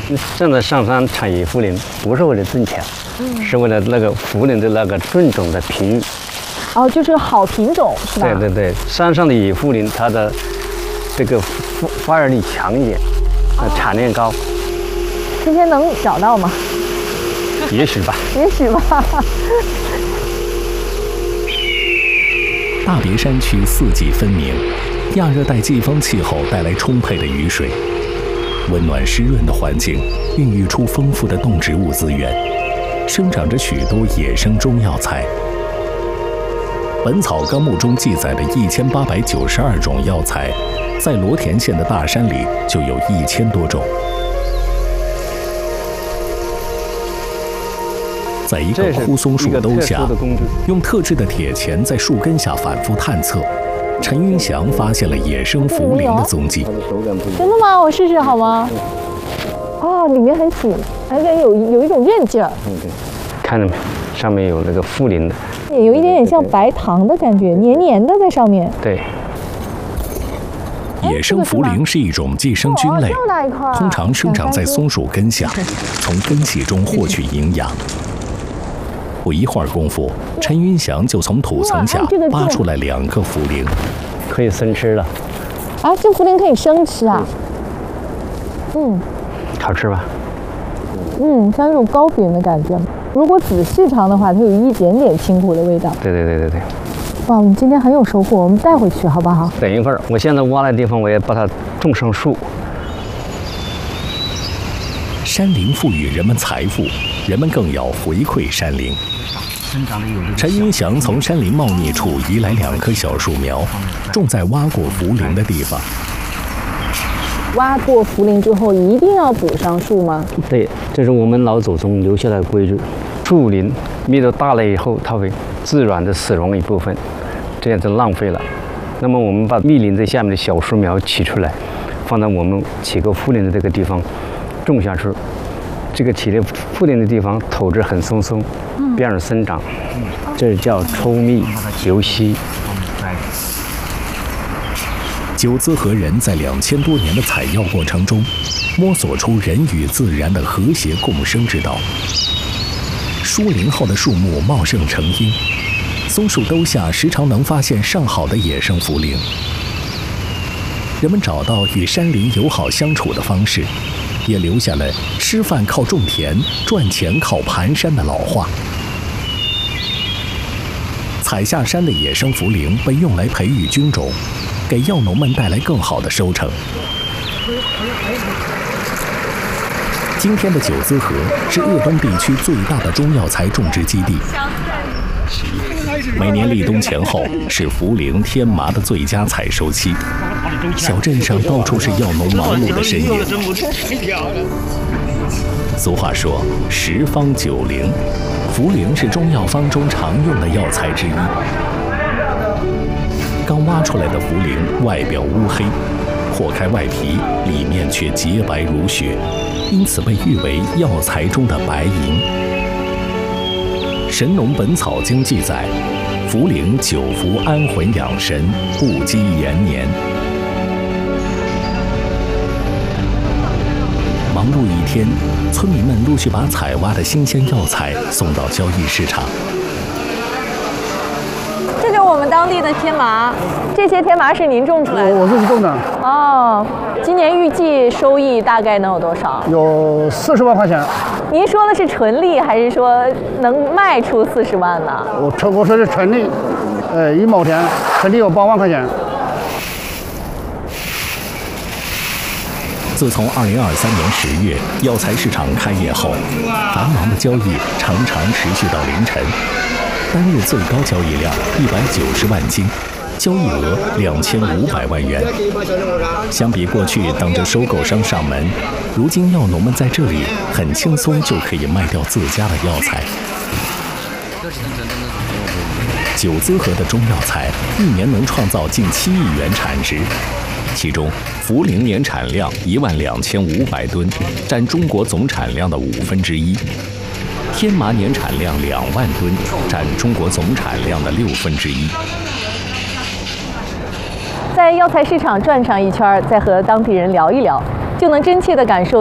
现在上山采野茯苓不是为了挣钱，是为了那个茯苓的那个菌种的培育。 哦，就是好品种是吧？ 对对对，山上的野茯苓它的这个发芽力强一点，产量高。 今天能找到吗？ 也许吧。 也许吧。 大别山区四季分明，亚热带季风气候带来充沛的雨水，温暖湿润的环境孕育出丰富的动植物资源，生长着许多野生中药材。《本草纲目》中记载的1892种药材，在罗田县的大山里就有1000多种。在一个枯松树兜下，用特制的铁钳在树根下反复探测，陈云祥发现了野生茯苓的踪迹。 真的吗？我试试好吗？哦，里面很紧，而且有一种韧劲儿。 看到没？上面有那个茯苓的， 也有一点点像白糖的感觉，黏黏的在上面。 对。 野生茯苓是一种寄生菌类，通常生长在松树根下，从根系中获取营养。不一会儿功夫，陈云祥就从土层下扒出来2个茯苓， 可以生吃了。 啊，这茯苓可以生吃啊？ 好吃吧？ 像一种糕饼的感觉。如果仔细尝的话，它有一点点清苦的味道。 对。 哇，我们今天很有收获，我们带回去好不好？ 等一会儿，我现在挖的地方，我也把它种上树。 山林赋予人们财富，人们更要回馈山林。陈云祥从山林茂密处移来2棵小树苗，种在挖过茯苓的地方。 挖过茯苓之后，一定要补上树吗？ 对，这是我们老祖宗留下来的规矩。树林密度大了以后，它会自然的死亡一部分，这样就浪费了。那么我们把密林在下面的小树苗取出来，放在我们起个茯苓的这个地方种下去。这个起的茯苓的地方土质很松松，边上生长，这叫抽密留息。 九资河人在2000多年的采药过程中，摸索出人与自然的和谐共生之道。疏林后的树木茂盛成荫，松树兜下时常能发现上好的野生茯苓。人们找到与山林友好相处的方式，也留下了吃饭靠种田，赚钱靠盘山的老话。采下山的野生茯苓被用来培育菌种，给药农们带来更好的收成。今天的九资河是鄂东地区最大的中药材种植基地，每年立冬前后是茯苓、天麻的最佳采收期。小镇上到处是药农忙碌的身影。俗话说10方9灵，茯苓是中药方中常用的药材之一。刚挖出来的茯苓外表乌黑，破开外皮，里面却洁白如雪，因此被誉为药材中的白银。《神农本草经》记载，茯苓久服安魂养神，不积延年。忙碌一天，村民们陆续把采挖的新鲜药材送到交易市场。 这就是我们当地的天麻，这些天麻是您种出来的？ 我自己种的。 哦，今年预计收益大概能有多少？ 有40万块钱。 您说的是纯利，还是说能卖出40万呢？ 我说是纯利，1亩田纯利有8万块钱。 自从2023年10月药材市场开业后，繁忙的交易常常持续到凌晨，单日最高交易量190万斤，交易额2500万元。相比过去等着收购商上门，如今药农们在这里很轻松就可以卖掉自家的药材。九资河的中药材一年能创造近7亿元产值，其中茯苓年产量12500吨，占中国总产量的1/5；天麻年产量2万吨，占中国总产量的1/6。 在药材市场转上一圈，再和当地人聊一聊，就能真切地感受